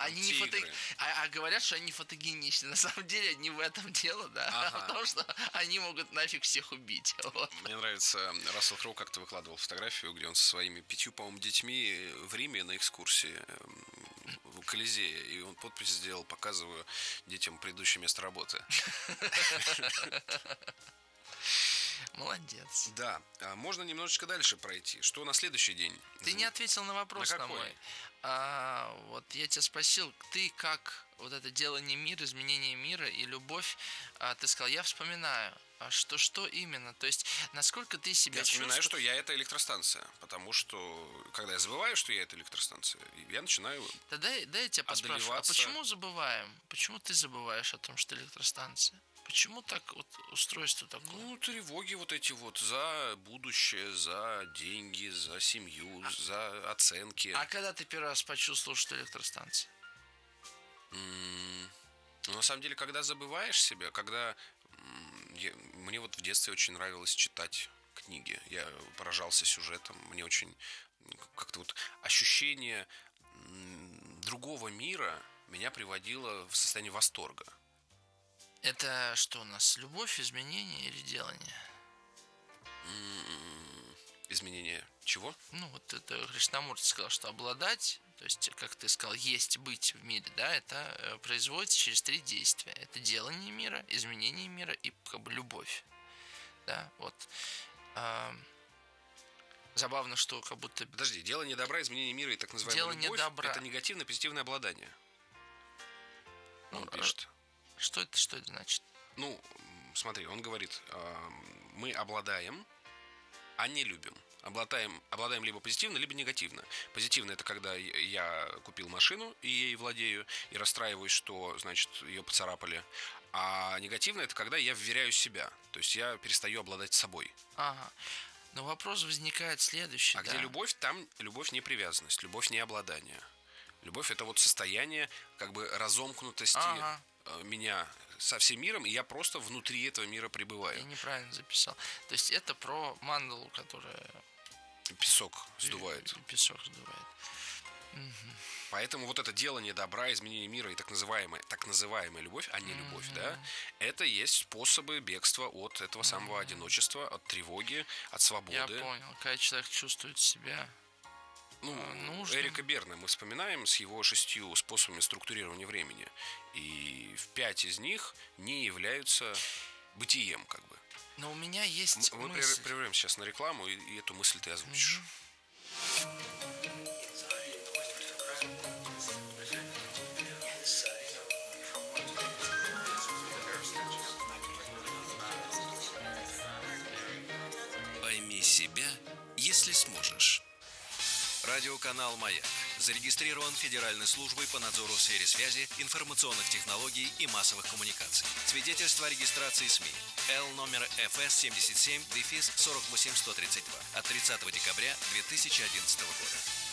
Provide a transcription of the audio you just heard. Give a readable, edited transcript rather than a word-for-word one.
они не тигры. а говорят, что они фотогеничны. На самом деле не в этом дело, да. Ага. Потому что они могут нафиг всех убить. Вот. Мне нравится, Рассел Кроу как-то выкладывал фотографию, где он со своими 5, по-моему, детьми в Риме на экскурсии в Колизее. И он подпись сделал: показываю детям предыдущее место работы. Молодец. Да, можно немножечко дальше пройти. Что на следующий день? Ты не ответил на вопрос На на какой? мой. Вот я тебя спросил, ты как вот это делание мира, изменение мира и любовь, ты сказал, я вспоминаю. А что именно? То есть, насколько ты себя Я вспоминаю, что чувствуешь? я это электростанция. Потому что, когда я забываю, что я это электростанция, я начинаю... Да дай я тебя поспрашиваю, а одолеваться. почему забываем? Почему ты забываешь о том, что ты электростанция? Почему так вот устройство такое? Ну, тревоги вот эти вот за будущее, за деньги, за семью, за оценки. А когда ты первый раз почувствовал, что электростанция? Ну, на самом деле, когда забываешь себя, когда... Мне вот в детстве очень нравилось читать книги. Я поражался сюжетом. Мне очень как-то вот ощущение другого мира меня приводило в состояние восторга. Это что у нас, любовь, изменение или делание? Изменение чего? Ну, вот это Кришнамурти сказал, что обладать, то есть, как ты сказал, есть, быть в мире, да, это производится через 3 действия. Это делание мира, изменение мира и как бы любовь. Да, вот. Забавно, что как будто... Подожди, делание добра, изменение мира и так называемая Делание любовь добра. это негативное, позитивное обладание. Он пишет. Что это значит? Ну, смотри, он говорит, мы обладаем, а не любим. Обладаем либо позитивно, либо негативно. Позитивно — это когда я купил машину и ей владею, и расстраиваюсь, что, значит, ее поцарапали. А негативно — это когда я вверяю себя. То есть я перестаю обладать собой. Ага. Но вопрос возникает следующий. А да? где любовь, там любовь не привязанность, любовь не обладание. Любовь — это вот состояние как бы разомкнутости меня со всем миром, и я просто внутри этого мира пребываю. Я неправильно записал. То есть это про мандалу, которая Песок сдувает. песок сдувает. Поэтому вот это делание добра, изменение мира и так называемая любовь, а не любовь, да, это есть способы бегства от этого самого одиночества, от тревоги, от свободы. Я понял. Когда человек чувствует себя нужным. Эрика Берна мы вспоминаем с его 6 способами структурирования времени. И в 5 из них не являются бытием, как бы. Но у меня есть Мы мысль. прервемся сейчас на рекламу, и эту мысль ты озвучишь. Пойми себя, если сможешь. Радиоканал «Маяк» зарегистрирован Федеральной службой по надзору в сфере связи, информационных технологий и массовых коммуникаций. Свидетельство о регистрации СМИ. Л номер ФС 77-48132 от 30 декабря 2011 года.